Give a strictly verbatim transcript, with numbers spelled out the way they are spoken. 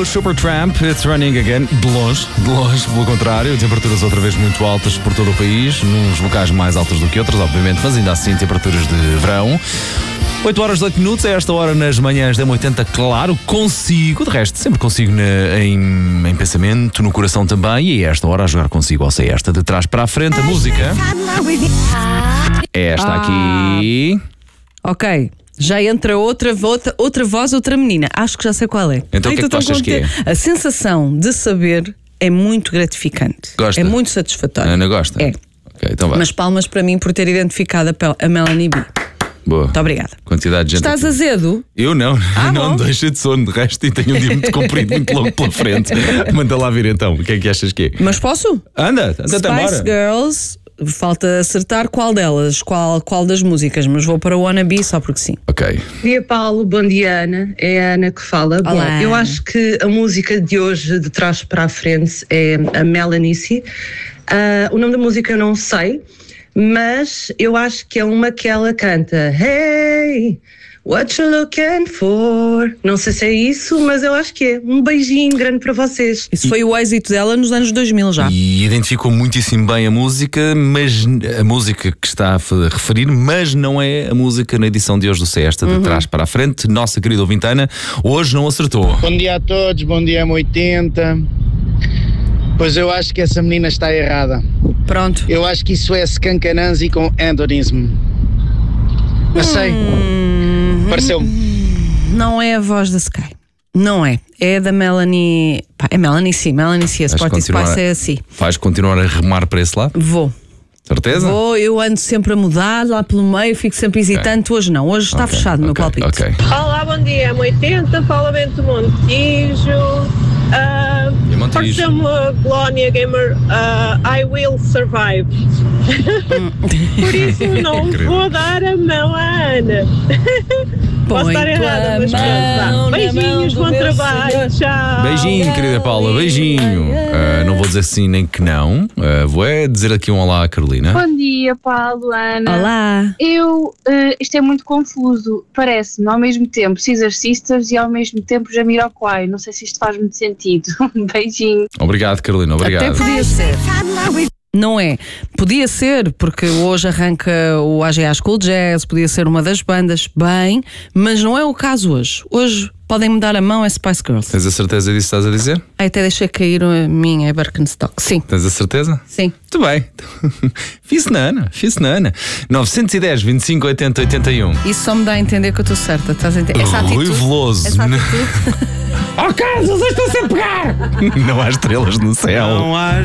Supertramp, It's Running Again. De longe, de longe, pelo contrário, temperaturas outra vez muito altas por todo o país, nos locais mais altos do que outros, obviamente, mas ainda assim temperaturas de verão. oito horas e oito minutos, a esta hora nas manhãs da M oitenta, claro, consigo, de resto, sempre consigo na, em, em pensamento, no coração também, e a esta hora a jogar consigo, ou seja, esta de trás para a frente, a música é esta aqui. Ok, já entra outra, outra, outra voz, outra menina, acho que já sei qual é. Então o que é que tu achas que é? A sensação de saber é muito gratificante. Gosta? É muito satisfatório. A Ana gosta? É. Ok, então vai. Mas palmas para mim por ter identificado a, Pel- a Melanie B. Boa. Muito obrigada. Quantidade de gente. Estás aqui. azedo? Eu não, Ah, não bom. deixa de sono, de resto, e tenho um dia muito comprido, muito longo pela frente. Manda lá vir então, o que é que achas que é? Mas posso? Anda, anda até Spice embora. Girls, falta acertar qual delas, qual, qual das músicas, mas vou para o Wannabe só porque sim. Ok. Bom dia, Paulo. Bom dia, Ana. É a Ana que fala. Olá, Bom, Ana. eu acho que a música de hoje, de trás para a frente, é a Melanie C. Ah, o nome da música eu não sei, mas eu acho que é uma que ela canta. Hey, what you looking for? Não sei se é isso, mas eu acho que é. Um beijinho grande para vocês. Isso foi o êxito dela nos anos dois mil já. E identificou muitíssimo bem a música, mas a música que está a f- referir, mas não é a música na edição de hoje do C, esta de trás para a frente. Nossa querida ouvinte Ana, hoje não acertou. Bom dia a todos, bom dia M oitenta. Pois eu acho que essa menina está errada. Pronto. Eu acho que isso é Skankananzi com Andonismo. Não sei. Pareceu-me. Não é a voz da Sky. Não é. É da Melanie. Pá, é Melanie C. Melanie C. A Vais Sporty continuar- Spice é assim. Vais continuar a remar para esse lado? Vou. Certeza? Vou, eu ando sempre a mudar lá pelo meio, fico sempre hesitante. Hoje não, hoje está Ok, fechado o meu ok, palpite. Ok. Olá, bom dia, M oitenta, fala Bento Montijo. Ah, E Montijo? Pareceu-me a Glónia Gamer, ah, I will survive. Por isso não Incrível. vou dar a mão à Ana. Posso Põe estar tua errada, mas mão pronto. na Beijinhos, mão do bom meu trabalho, senhor. tchau. Beijinho, querida Paula, beijinho. Ah, não vou dizer sim nem que não. Ah, vou é dizer aqui um olá à Carolina. Bom dia, Paulo, Ana. Olá. Eu, eh, isto é muito confuso. Parece-me ao mesmo tempo Scissor Sisters e ao mesmo tempo Jamiroquai. Não sei se isto faz muito sentido. Beijinho. Obrigado, Carolina, obrigado. Até podia ser. Não é? Podia ser, porque hoje arranca o A G A School Jazz, podia ser uma das bandas, bem, mas não é o caso hoje. Hoje podem-me dar a mão a Spice Girls. Tens a certeza disso que estás a dizer? Aí até deixei cair a minha Birkenstock. Sim, Tens a certeza? sim. Muito bem. Fiz na Ana, fiz na Ana. nove um zero, vinte e cinco, oitenta, oitenta e um. Isso só me dá a entender que eu estou certa. Estás a entender? Essa Rui atitude. Veloso. Essa atitude. Oh, Carlos, estão-se a pegar! Não há estrelas no céu. Não há